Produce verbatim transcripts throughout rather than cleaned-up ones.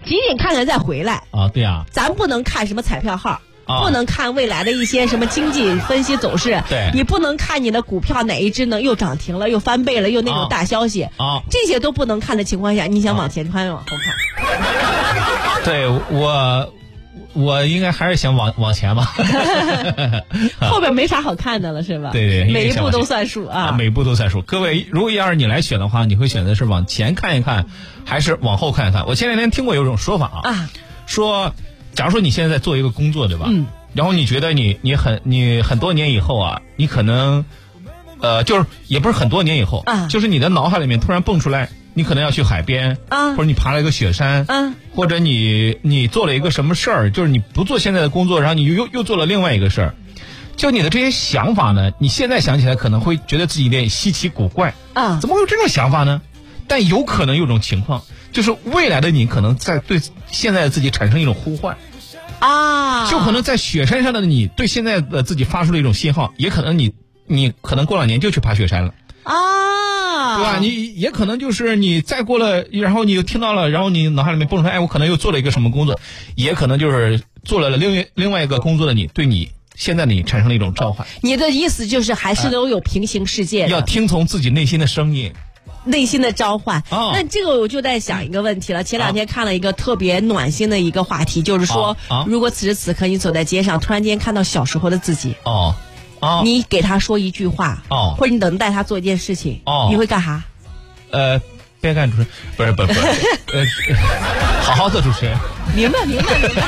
几点看看再回来啊？对啊， 咱不能看什么彩票号。 啊、 不能看未来的一些什么经济分析走势， 对， 你不能看你的股票哪一只能又涨停了又翻倍了又那种大消息啊， 这些都不能看的情况下，你想往前看、啊、往后看？ 对我，我应该还是想往往前吧。 后边没啥好看的了，是吧？ 对对， 每一步都算数啊， 每一步都算数。各位，如果要是你来选的话，你会选择是往前看一看，还是往后看一看？我前两天听过有种说法啊，啊说。假如说你现在在做一个工作，对吧？嗯。然后你觉得你你很你很多年以后啊，你可能，呃，就是也不是很多年以后啊，就是你的脑海里面突然蹦出来，你可能要去海边啊，或者你爬了一个雪山啊，或者你你做了一个什么事儿，就是你不做现在的工作，然后你又又做了另外一个事儿，就你的这些想法呢，你现在想起来可能会觉得自己有点稀奇古怪啊，怎么会有这种想法呢？但有可能有种情况。就是未来的你可能在对现在的自己产生一种呼唤啊，就可能在雪山上的你对现在的自己发出了一种信号，也可能你你可能过两年就去爬雪山了啊，对吧？你也可能就是你再过了，然后你又听到了，然后你脑海里面蹦出来，哎，我可能又做了一个什么工作，也可能就是做了另另外一个工作的你，对你现在的你产生了一种召唤。 你的意思就是还是都有平行世界的， 要听从自己内心的声音。 内心的召唤、 哦、 那这个我就在想一个问题了。前两天看了一个特别暖心的一个话题，就是说、哦哦、如果此时此刻你走在街上，突然间看到小时候的自己哦哦，你给他说一句话哦，或者你等待他做一件事情哦，你会干啥？ 呃别干主持人，不是不是不是呃好好做主持人。 明白明白明白。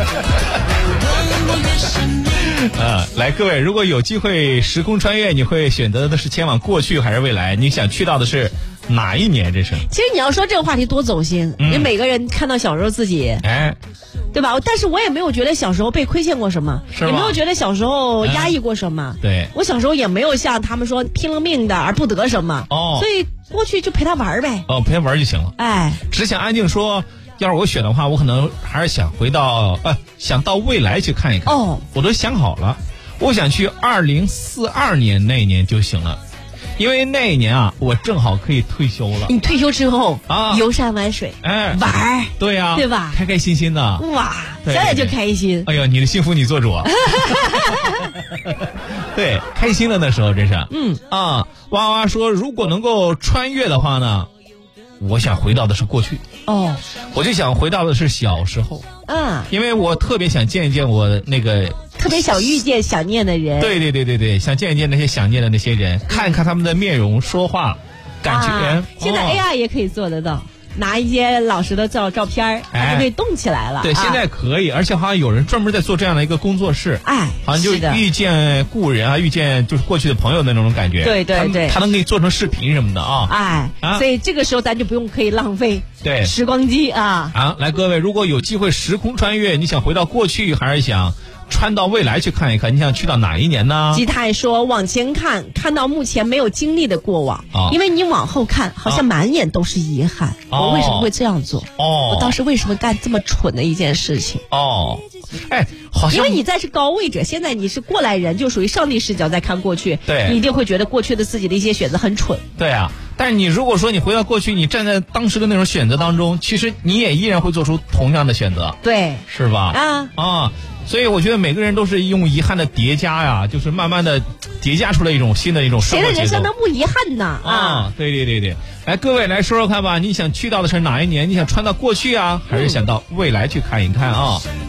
呃，来各位，如果有机会时空穿越，你会选择的是前往过去还是未来？你想去到的是哪一年？这是。 其实你要说这个话题多走心，嗯、你每个人看到小时候自己，哎，对吧？但是我也没有觉得小时候被亏欠过什么，也没有觉得小时候压抑过什么。 嗯、对， 我小时候也没有像他们说拼了命的而不得什么。哦，所以过去就陪他玩呗。 哦，陪他玩就行了。 哎， 只想安静说。要是我选的话，我可能还是想回到呃，想到未来去看一看。哦，我都想好了，我想去二零四二年那一年就行了，因为那一年啊，我正好可以退休了。 你退休之后啊，游山玩水，哎，玩儿， 对呀、啊， 对吧？ 开开心心的， 哇，现在就开心。 哎呦，你的幸福你做主。对，开心了那时候真是。嗯啊，哇哇说，如果能够穿越的话呢？我想回到的是过去哦，我就想回到的是小时候，嗯，因为我特别想见一见我那个特别想遇见想念的人， 对对对对对，想见一见那些想念的那些人，嗯、看一看他们的面容、说话、感觉。啊、 现在 A I 也可以做得到。拿一些老师的照照片，它就可以动起来了。 对，现在可以，而且好像有人专门在做这样的一个工作室，哎，好像就遇见故人啊，遇见就是过去的朋友的那种感觉。 对对对， 他能给你做成视频什么的啊。 哎，啊、所以这个时候咱就不用可以浪费对时光机啊。 啊，来各位，如果有机会时空穿越，你想回到过去还是想穿到未来去看一看？你想去到哪一年呢？ 基泰说往前看，看到目前没有经历的过往，哦、因为你往后看，好像满眼都是遗憾。哦、我为什么会这样做？哦，我当时为什么干这么蠢的一件事情？ 哦，哎，好像因为你在是高位者，现在你是过来人，就属于上帝视角在看过去， 对， 你一定会觉得过去的自己的一些选择很蠢。 对啊，但是你如果说你回到过去，你站在当时的那种选择当中，其实你也依然会做出同样的选择， 对， 是吧？啊啊。所以我觉得每个人都是用遗憾的叠加呀，就是慢慢的叠加出来一种新的一种生活节奏。 谁的人生能不遗憾呢？ 啊，对对对对，来各位来说说看吧，你想去到的是哪一年？你想穿到过去啊，还是想到未来去看一看啊？